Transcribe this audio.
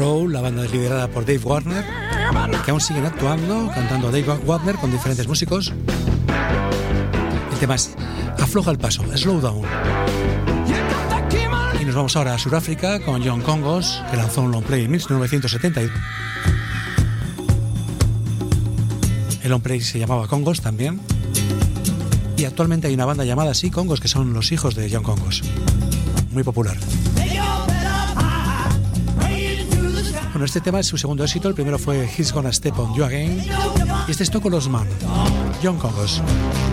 Roll, la banda liderada por Dave Warner, que aún siguen actuando, cantando Dave Warner con diferentes músicos. El tema es Afloja el paso, Slow Down. Y nos vamos ahora a Sudáfrica con John Congos, que lanzó un long play en 1970. El long play se llamaba Congos también. Y actualmente hay una banda llamada así, Congos, que son los hijos de John Congos. Muy popular. Bueno, este tema es su segundo éxito. El primero fue He's Gonna Step on You Again. Y este es Toco Los Man, John Congos.